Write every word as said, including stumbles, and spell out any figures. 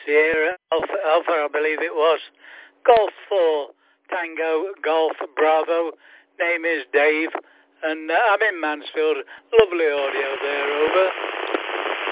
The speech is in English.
Sierra Alpha, Alpha, I believe it was. Golf four, Tango, Golf, Bravo. Name is Dave, and uh, I'm in Mansfield. Lovely audio there, over.